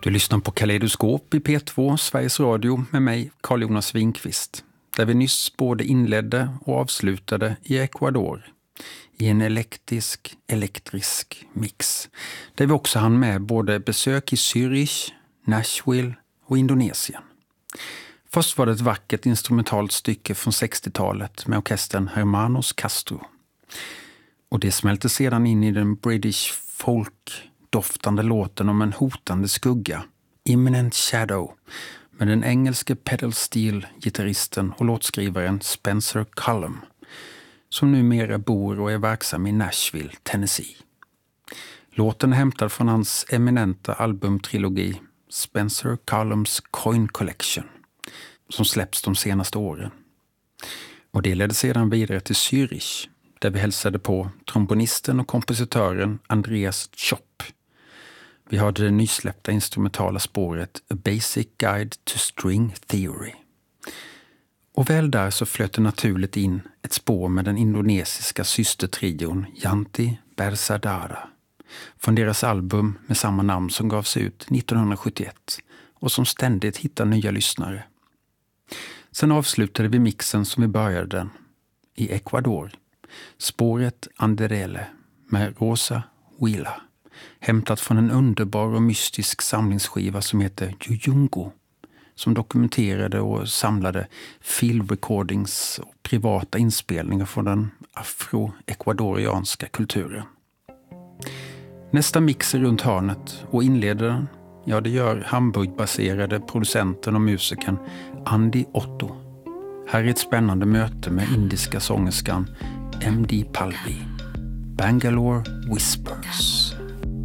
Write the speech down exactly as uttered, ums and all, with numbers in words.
Du lyssnar på Kaleidoskop i P två, Sveriges Radio, med mig, Carl-Jonas Winkvist, där vi nyss både inledde och avslutade i Ecuador i en elektrisk, elektrisk mix, där vi också hann med både besök i Zürich, Nashville och Indonesien. Först var det ett vackert instrumentalt stycke från sextiotalet med orkestern Hermanos Castro. Och det smälte sedan in i den British folk-doftande låten om en hotande skugga, Imminent Shadow, med den engelske pedal steel-gitarristen och låtskrivaren Spencer Cullum, som numera bor och är verksam i Nashville, Tennessee. Låten är hämtad från hans eminenta albumtrilogi Spencer Cullums Coin Collection, som släpps de senaste åren. Och det ledde sedan vidare till Zürich, där vi hälsade på trombonisten och kompositören Andreas Chopp. Vi hörde det nysläppta instrumentala spåret A Basic Guide to String Theory. Och väl där så flöt det naturligt in ett spår med den indonesiska systertrion Yanti Bersadara från deras album med samma namn som gavs ut nittonhundrasjuttioett och som ständigt hittar nya lyssnare. Sen avslutade vi mixen som vi började den, i Ecuador. Spåret Anderele med Rosa Huila, hämtat från en underbar och mystisk samlingsskiva som heter Jujungo, som dokumenterade och samlade field recordings och privata inspelningar från den afro-ekvadorianska kulturen. Nästa mix är runt hörnet och inleder den, ja det gör Hamburgbaserade producenten och musikern Andy Otto. Här är ett spännande möte med indiska sångerskan M D Palvi, Bangalore Whispers.